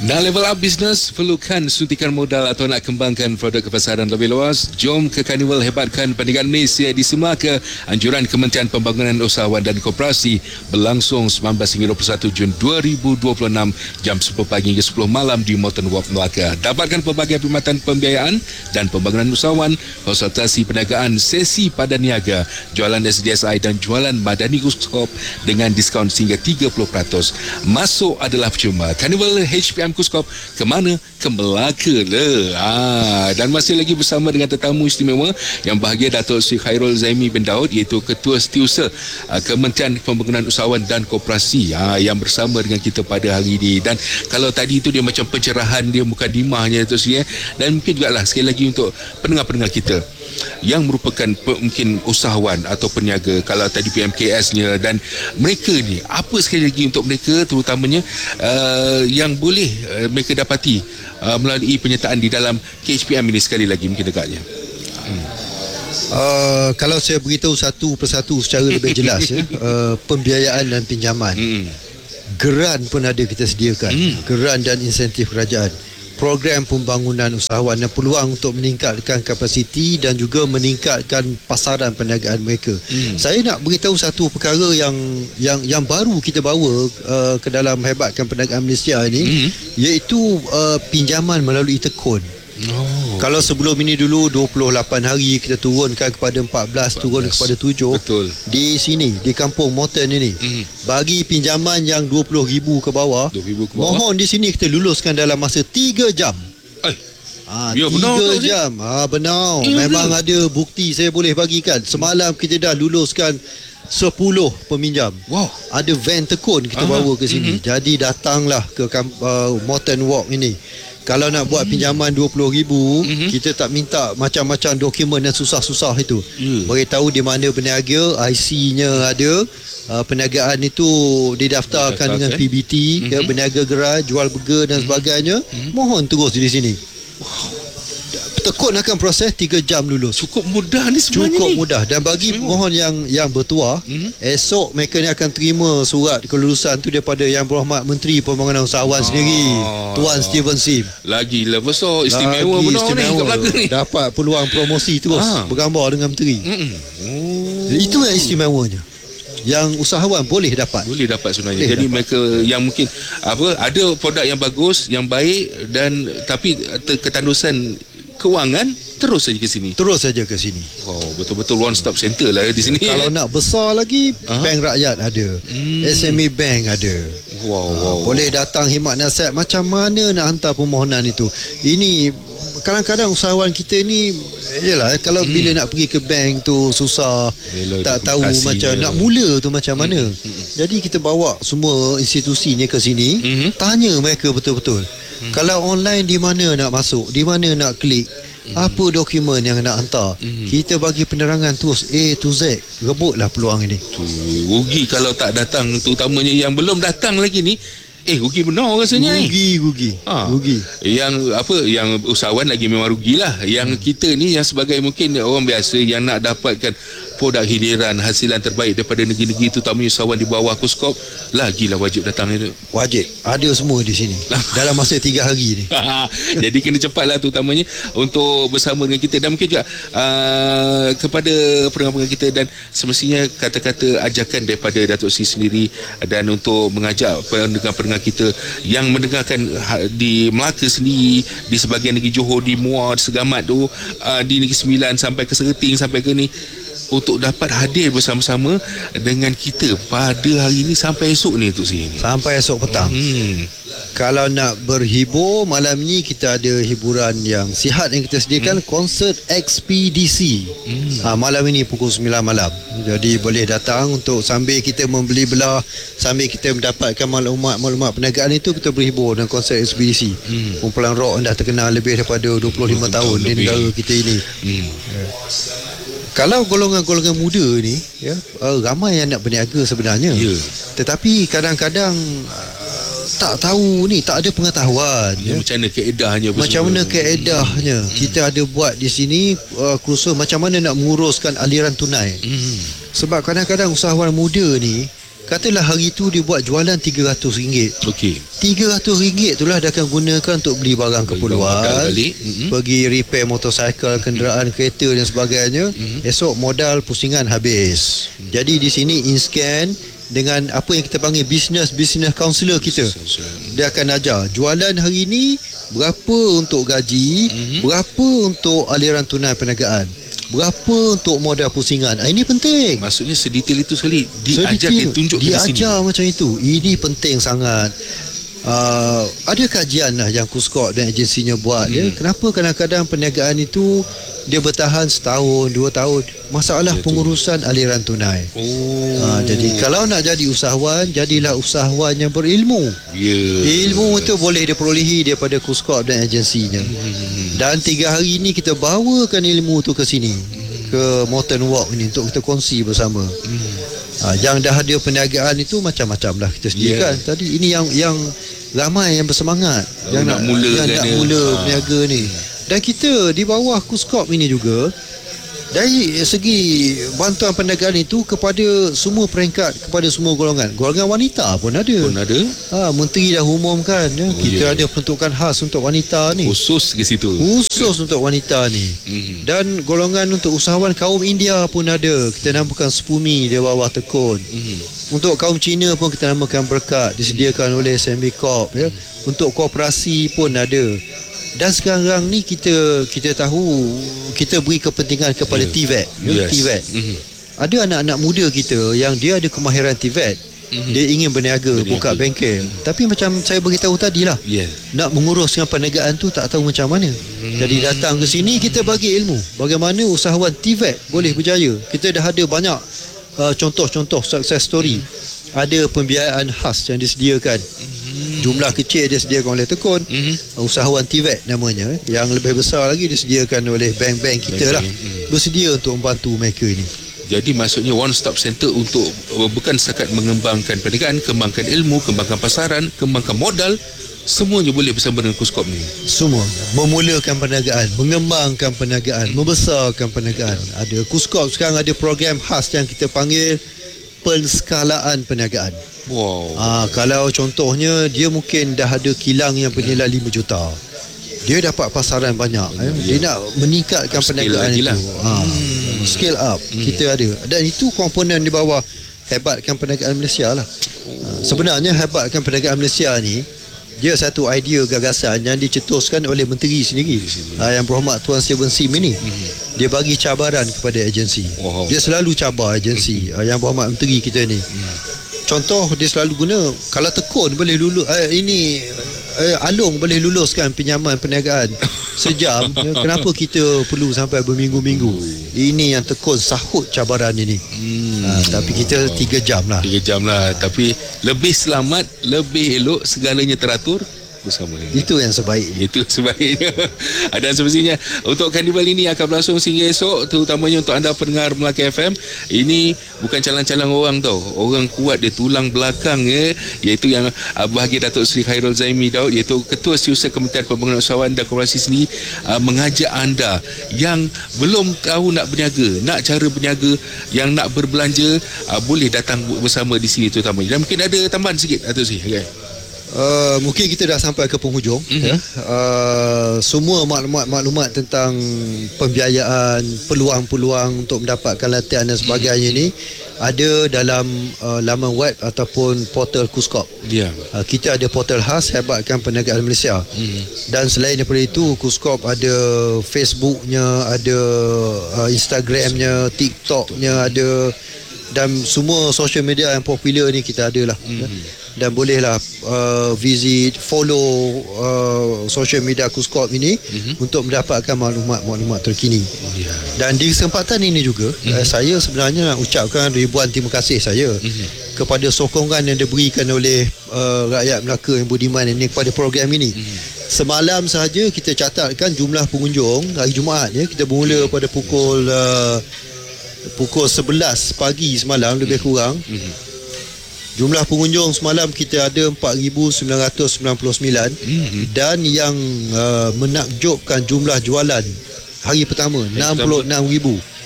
Nak level up bisnes, perlukan suntikan modal atau nak kembangkan produk ke pasaran lebih luas? Jom ke Carnival Hebatkan Perniagaan Malaysia di Semaka. Anjuran Kementerian Pembangunan Usahawan dan Koperasi berlangsung 19 hingga 21 Jun 2026 jam 10 pagi hingga 10 malam di Mountain Walk Melaka. Dapatkan pelbagai perkhidmatan pembiayaan dan pembangunan usahawan, konsultasi perniagaan, sesi padan niaga, jualan SDSI dan jualan Madani Kuskop dengan diskaun sehingga 30%. Masuk adalah percuma. Carnival HPM Kuskop ke mana? Ke Melaka lah. Dan masih lagi bersama dengan tetamu istimewa yang bahagia, Datuk Seri Khairul Zaimi bin Daud, iaitu Ketua Setiausaha Kementerian Pembangunan Usahawan dan Koperasi yang bersama dengan kita pada hari ini. Dan kalau tadi itu dia macam pencerahan dia mukadimahnya Datuk Seri, dan mungkin juga lah sekali lagi untuk pendengar-pendengar kita yang merupakan mungkin usahawan atau peniaga, kalau tadi PMKS-nya, dan mereka ni apa sekali lagi untuk mereka terutamanya yang boleh mereka dapati melalui penyertaan di dalam KHPM ini sekali lagi mungkin dekatnya. Kalau saya beritahu satu persatu secara lebih jelas pembiayaan dan pinjaman, geran pun ada kita sediakan, geran dan insentif kerajaan, program pembangunan usahawan dan peluang untuk meningkatkan kapasiti dan juga meningkatkan pasaran perniagaan mereka. Saya nak beritahu satu perkara yang baru kita bawa ke dalam Hebatkan Perniagaan Malaysia ini, iaitu pinjaman melalui tekun. Kalau sebelum ini dulu 28 hari kita turunkan kepada 14, turun kepada 7. Betul. Di sini di kampung Mountain ini, bagi pinjaman yang 20,000 ke bawah, mohon di sini kita luluskan dalam masa 3 jam. Ya, 3 jam. Benar. Memang ada bukti saya boleh bagikan. Semalam kita dah luluskan 10 peminjam. Wow. Ada van tekun kita bawa ke sini. Jadi datanglah ke Mountain Walk ini. Kalau nak buat pinjaman 20,000, kita tak minta macam-macam dokumen yang susah-susah itu. Beritahu di mana berniaga, IC-nya ada, perniagaan itu didaftarkan dengan PBT, berniaga gerai, jual burger dan sebagainya. Mohon terus di sini. Tekun akan proses 3 jam lulus. Cukup mudah ni sebenarnya. Cukup mudah. Dan bagi mohon yang bertuah, esok mereka ni akan terima surat kelulusan tu daripada Yang Berhormat Menteri Pembangunan Usahawan sendiri, Tuan Steven Sim. Lagi lah besar, istimewa benar ni kat Melaka ni. Dapat peluang promosi terus bergambar dengan Menteri. Itu yang istimewanya, yang usahawan boleh dapat sebenarnya. Jadi mereka yang mungkin ada produk yang bagus, yang baik, dan tapi ketandusan kewangan, terus saja ke sini. Betul-betul one stop center lah di sini. Kalau nak besar lagi, bank rakyat ada, SME bank ada. Boleh datang khidmat nasihat macam mana nak hantar permohonan itu. Ini kadang-kadang usahawan kita ni kalau bila nak pergi ke bank tu susah, tak tahu macam nak mula tu macam mana. Jadi kita bawa semua institusinya ke sini, tanya mereka betul-betul. Kalau online, di mana nak masuk, di mana nak klik, apa dokumen yang nak hantar, kita bagi penerangan terus A to Z. Rebutlah peluang ini. Rugi kalau tak datang, terutamanya yang belum datang lagi ni. Rugi benar rasanya. Rugi. Yang usahawan lagi memang rugilah. Yang kita ni yang sebagai mungkin orang biasa yang nak dapatkan produk hiliran, hasilan terbaik daripada negeri-negeri, terutamanya usahawan di bawah Kuskop, lagilah wajib datang ni. Wajib. Ada semua di sini dalam masa 3 hari ni. Jadi kena cepatlah terutamanya untuk bersama dengan kita. Dan mungkin juga kepada pendengar-pendengar kita, dan semestinya kata-kata ajakan daripada Datuk Seri sendiri, dan untuk mengajak pendengar-pendengar kita yang mendengarkan di Melaka sendiri, di sebahagian negeri Johor, di Muar, di Segamat tu, di Negeri Sembilan sampai ke Sereting, sampai ke ni, untuk dapat hadir bersama-sama dengan kita pada hari ini sampai esok ni tu sini. Sampai esok petang. Kalau nak berhibur, malam ni kita ada hiburan yang sihat yang kita sediakan, konsert ekspedisi. Malam ini pukul 9 malam. Jadi boleh datang untuk sambil kita membeli belah, sambil kita mendapatkan maklumat perniagaan itu, kita berhibur dengan konsert ekspedisi. Kumpulan rock dah terkenal lebih daripada 25 tahun di negara kita ini. Kalau golongan-golongan muda ni, ramai yang nak berniaga sebenarnya. Tetapi kadang-kadang tak tahu ni, tak ada pengetahuan. Macam mana kaedahnya. Kita ada buat di sini kursus macam mana nak menguruskan aliran tunai. Sebab kadang-kadang usahawan muda ni, Katalah hari tu dia buat jualan RM300. Okey. RM300 itulah dia akan gunakan untuk beli barang keperluan, pergi repair motosikal, kenderaan kereta dan sebagainya. Esok modal pusingan habis. Jadi di sini InScan dengan apa yang kita panggil business counselor kita, dia akan ajar jualan hari ni berapa untuk gaji, berapa untuk aliran tunai perniagaan, berapa untuk modal pusingan. Ini penting. Maksudnya sedetail itu sekali diajar, tunjuk di sini. Diajar macam itu. Ini penting sangat. Ada kajian lah yang KUSKOP dan agensinya buat. Kenapa kadang-kadang perniagaan itu dia bertahan setahun, 2 tahun. Masalah pengurusan aliran tunai. Jadi kalau nak jadi usahawan, jadilah usahawan yang berilmu. Ilmu itu boleh diperolehi daripada KUSKOP dan agensinya. Dan 3 hari ini kita bawakan ilmu tu ke sini, ke Mountain Walk ini, untuk kita kongsi bersama. Yang dah ada perniagaan itu macam-macam lah kita sediakan. Tadi ini yang ramai yang bersemangat, yang nak mula berniaga ni. Dan kita di bawah KUSKOP ini juga, dari segi bantuan perniagaan itu kepada semua peringkat, kepada semua golongan wanita pun ada. Menteri dah umumkan kita ada peruntukan khas untuk wanita ni, khusus untuk wanita ni. Dan golongan untuk usahawan kaum India pun ada, kita namakan Spumi di bawah tekun. Untuk kaum Cina pun kita namakan Berkat, disediakan oleh SMB Corp. Untuk koperasi pun ada. Dan sekarang ni kita tahu kita beri kepentingan kepada TVET. TVET. Ada anak-anak muda kita yang dia ada kemahiran TVET. Dia ingin berniaga, buka bengkel. Tapi macam saya beritahu tadilah, nak menguruskan perniagaan tu tak tahu macam mana. Jadi datang ke sini, kita bagi ilmu bagaimana usahawan TVET boleh berjaya. Kita dah ada banyak contoh-contoh success story. Ada pembiayaan khas yang disediakan, jumlah kecil dia sediakan oleh Tekun, usahawan TVET namanya. Yang lebih besar lagi disediakan oleh bank-bank kita lah, bersedia untuk membantu mereka ini. Jadi maksudnya one stop center untuk bukan setakat mengembangkan perniagaan, kembangkan ilmu, kembangkan pasaran, kembangkan modal, semuanya boleh bersama dengan KUSKOP ni. Semua memulakan perniagaan, mengembangkan perniagaan, membesarkan perniagaan. Ada KUSKOP sekarang ada program khas yang kita panggil penskalaan perniagaan. Kalau contohnya dia mungkin dah ada kilang yang bernilai 5 juta, dia dapat pasaran banyak, dia nak meningkatkan perniagaan itu, scale up. Kita ada, dan itu komponen di bawah hebatkan perniagaan Malaysia lah. Sebenarnya hebatkan perniagaan Malaysia ni, dia satu idea gagasan yang dicetuskan oleh menteri sendiri, Yang Berhormat Tuan Steven Sim ini. Dia bagi cabaran kepada agensi. Dia selalu cabar agensi, Yang Berhormat Menteri kita ni. Contoh dia selalu guna, kalau Tekun boleh lulus Along boleh luluskan pinjaman perniagaan sejam, kenapa kita perlu sampai berminggu-minggu? Ini yang Tekun sahut cabaran ini. Tapi kita 3 jam lah. Tapi lebih selamat, lebih elok, segalanya teratur bersama. Itu yang sebaik. Itu sebaiknya. Dan semestinya untuk karnival ini akan berlangsung sehingga esok, terutamanya untuk anda pendengar Melaka FM. Ini bukan calang-calang orang tau. Orang kuat, dia tulang belakang iaitu yang bahagia Datuk Seri Khairul Zaimi Daud, iaitu Ketua Setiausaha Kementerian Pembangunan Usahawan dan Koperasi sendiri, mengajak anda yang belum tahu nak berniaga, nak cara berniaga, yang nak berbelanja, boleh datang bersama di sini terutamanya. Dan mungkin ada tambahan sikit Datuk Seri, okay? Mungkin kita dah sampai ke penghujung. Semua maklumat tentang pembiayaan, peluang-peluang untuk mendapatkan latihan dan sebagainya ini ada dalam laman web ataupun portal KUSKOP. Kita ada portal khas hebatkan perniagaan Malaysia. Dan selain daripada itu, KUSKOP ada Facebooknya, ada Instagramnya, TikToknya ada, dan semua social media yang popular ni kita ada lah. Dan bolehlah visit, follow social media KUSKOP ini untuk mendapatkan maklumat terkini. Dan di kesempatan ini juga saya sebenarnya nak ucapkan ribuan terima kasih saya kepada sokongan yang diberikan oleh rakyat Melaka yang budiman ini kepada program ini. Semalam sahaja kita catatkan jumlah pengunjung hari Jumaat, kita bermula pada pukul 11 pagi semalam lebih kurang. Jumlah pengunjung semalam kita ada 4,999. Dan yang menakjubkan jumlah jualan hari pertama 66,000.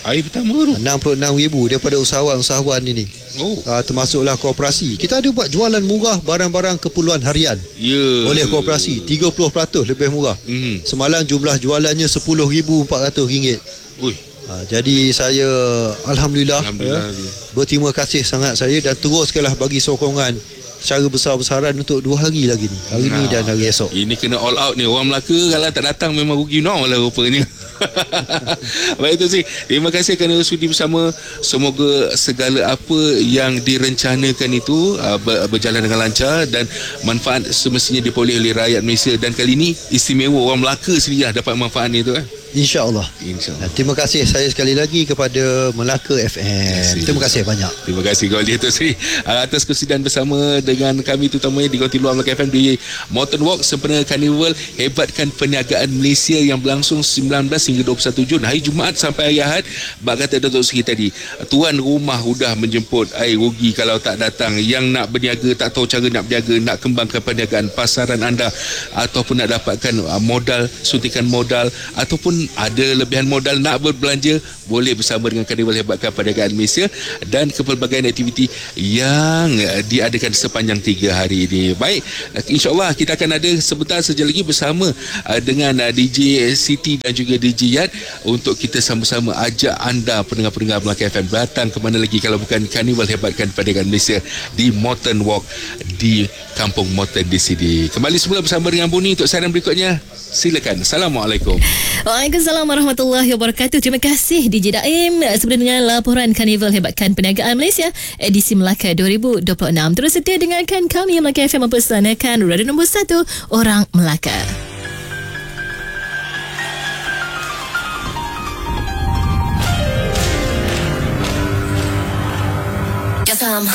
Hari pertama baru. 66,000 daripada usahawan-usahawan ini. Termasuklah koperasi. Kita ada buat jualan murah barang-barang keperluan harian oleh koperasi, 30% lebih murah. Semalam jumlah jualannya RM10,400. Jadi saya Alhamdulillah. Berterima kasih sangat saya, dan teruskanlah bagi sokongan secara besar-besaran untuk 2 hari lagi ni. Hari ni dan hari esok. Ini kena all out ni. Orang Melaka kalau tak datang memang rugi lah rupanya. Baik tu sih. Terima kasih kerana sudi bersama. Semoga segala apa yang direncanakan itu berjalan dengan lancar dan manfaat semestinya diperoleh oleh rakyat Malaysia. Dan kali ini istimewa, orang Melaka sendiri dapat manfaat ni tu kan. InsyaAllah. Terima kasih saya sekali lagi kepada Melaka FM. Terima kasih banyak. Terima kasih kepada Dato' Sri atas kesudian bersama dengan kami, terutamanya di Konti Luar Melaka FM di Mountain Walk sempena Carnival Hebatkan Perniagaan Malaysia yang berlangsung 19 hingga 21 Jun, hari Jumaat sampai hari Ahad. Bak kata Dato' Sri tadi, tuan rumah sudah menjemput, rugi kalau tak datang. Yang nak berniaga tak tahu cara nak berniaga, nak kembangkan perniagaan pasaran anda, ataupun nak dapatkan modal, suntikan modal, ataupun ada lebihan modal nak berbelanja, boleh bersama dengan Carnival Hebatkan Perniagaan Malaysia dan kepelbagaian aktiviti yang diadakan sepanjang 3 hari ini. Baik, insyaAllah kita akan ada sebentar saja lagi bersama dengan DJ Siti dan juga DJ Yad untuk kita sama-sama ajak anda pendengar-pendengar Melaka FM datang ke mana lagi kalau bukan Carnival Hebatkan Perniagaan Malaysia di Mountain Walk di Kampung Mountain di sini. Kembali semula bersama dengan Buni untuk siaran berikutnya. Silakan. Assalamualaikum. Waalaikumsalam warahmatullahi wabarakatuh. Terima kasih DJ Daim sebenarnya dengan laporan Carnival Hebatkan Perniagaan Malaysia edisi Melaka 2026. Terus setia dengarkan kami Melaka FM mempersanakan radio nombor 1 orang Melaka.